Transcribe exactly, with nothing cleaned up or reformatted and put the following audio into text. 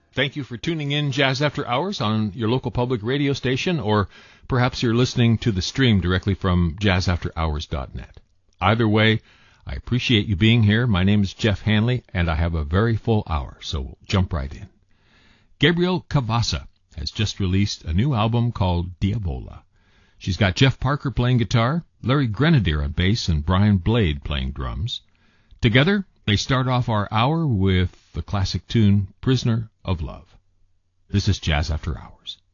Thank you for tuning in Jazz After Hours on your local public radio station, or perhaps you're listening to the stream directly from jazz after hours dot net. Either way, I appreciate you being here. My name is Jeff Hanley, and I have a very full hour, so we'll jump right in. Gabrielle Cavassa has just released a new album called Diavola. She's got Jeff Parker playing guitar, Larry Grenadier on bass, and Brian Blade playing drums. Together, they start off our hour with the classic tune Prisoner of Love. This is Jazz After Hours.